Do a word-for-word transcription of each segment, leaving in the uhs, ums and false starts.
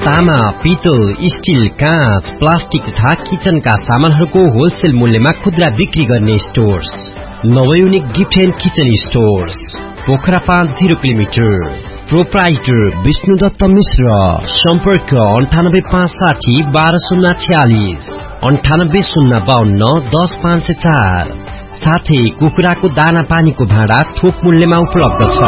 तामा, पित्तल, स्टिल, काँच, प्लास्टिक तथा किचनका सामानहरूको होलसेल मूल्यमा खुद्रा बिक्री गर्ने stores नवयुनिक gift and kitchen stores Pokhara पाँच जीरो किलोमिटर। प्रोप्राइटर विष्णुदत्त मिश्र। सम्पर्क अन्ठानब्बे पाँच साठी बाह्र शून्य छयालिस अन्ठानब्बे शून्य बाहन्न दस पाँच सय चार। साथै कुखुराको दाना पानीको भाँडा थोक मूल्यमा उपलब्ध छ।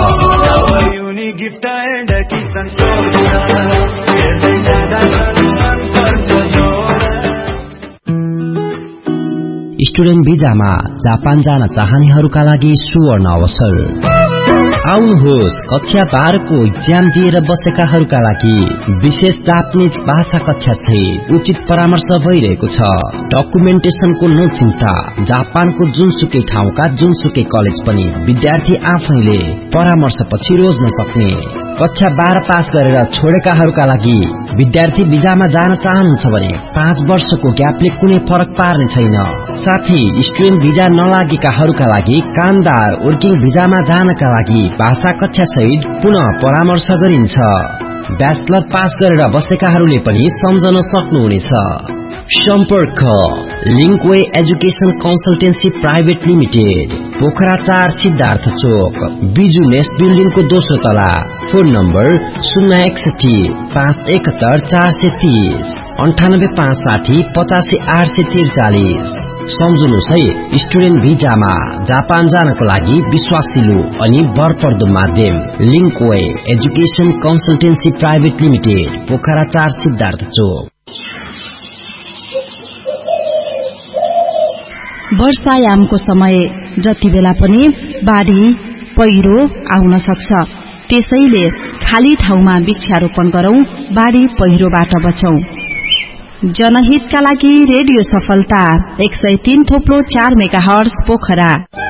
स्टुडेन्ट भिजामा जापान जान चाहनेहरूका लागि सुवर्ण अवसर। आउनुहोस्, कक्षा बाह्रको इक्जाम दिएर बसेकाहरूका लागि विशेष जापानिज भाषा कक्षा सहित उचित परामर्श भइरहेको छ। डकुमेन्टेसनको नचिन्ता। जापानको जुनसुकै ठाउँका जुनसुकै कलेज पनि विद्यार्थी आफैले परामर्श पछि रोज्न सक्ने। कक्षा बाह्र पास गरेर छोडेकाहरूका लागि विद्यार्थी भिजामा जान चाहनुहुन्छ भने पाँच वर्षको ग्यापले कुनै फरक पार्ने छैन। साथै स्टुडेन्ट भिजा नलागेकाहरूका लागि कामदार वर्किङ भिजामा जानका लागि भाषा कक्षा सहित पुनः परामर्श गरिन्छ। ब्याचलर पास गरेर बसेकाहरूले पनि सम्झन सक्नुहुनेछ। सम्पर्क लिङ्कवे education consultancy private limited, Pokhara चार सिद्धार्थ चोक, बिजु नेस्ट बिल्डिङको दोस्रो तला। फोन नम्बर शून्य एकसठी पाँच एकहत्तर चार सय तीस अन्ठानब्बे पाँच साठी पचासी आठ सय त्रिचालिस। सम्झुनुहोस् है, स्टुडेन्ट भिजामा जापान जानको लागि विश्वासिलो अनि भरपर्दो माध्यम लिङ्कवे education consultancy private limited, Pokhara चार सिद्धार्थ चोक। वर्षायामको समय जति बेला पनि बाढी पहिरो आउन सक्छ। त्यसैले खाली ठाउँमा वृक्षारोपण गरौं, बाढी पहिरोबाट बचौं। जनहितका लागि रेडियो सफलता एक सय तीन थोप्लो चार मेगाहर्ज पोखरा।